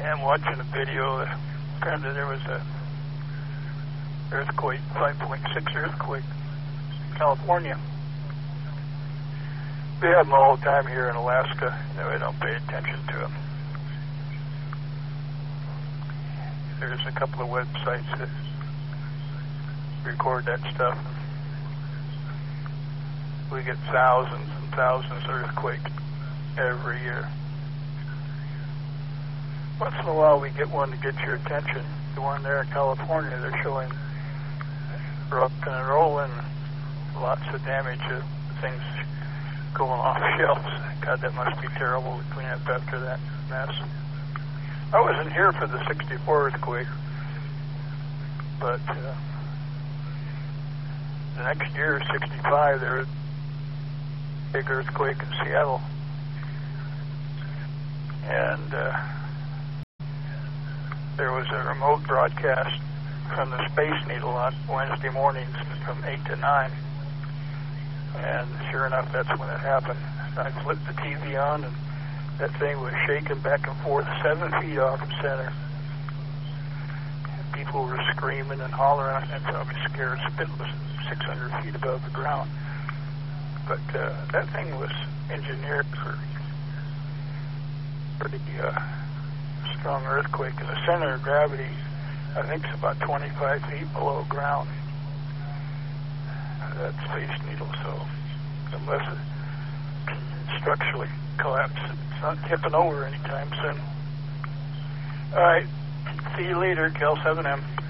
I'm watching a video. Apparently there was a earthquake, 5.6 earthquake in California. We have them all the time here in Alaska. We don't pay attention to them. There's a couple of websites that record that stuff. We get thousands and thousands of earthquakes every year. Once in a while we get one to get your attention. The one there in California, they're showing rocking and rolling, lots of damage, things going off shelves. God, that must be terrible to clean up after that mess. I wasn't here for the 64 earthquake, but the next year, 65, there was a big earthquake in Seattle. And there was a remote broadcast from the Space Needle on Wednesday mornings from 8 to 9. And sure enough, that's when it happened. I flipped the TV on, and that thing was shaking back and forth 7 feet off the center. People were screaming and hollering, and probably scared. It was 600 feet above the ground. But that thing was engineered for pretty strong earthquake. And the center of gravity, I think, is about 25 feet below ground. That Space Needle, so unless it structurally collapses, it's not tipping over anytime soon. All right, see you later, Cal 7M.